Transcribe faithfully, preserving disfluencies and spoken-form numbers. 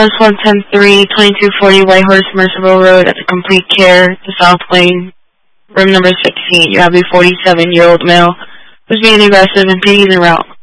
S one ten three, twenty-two forty Whitehorse Mercerville Road at the Complete Care, the South Lane, room number sixteen. You have a forty-seven-year-old male who's being aggressive and impeding the route.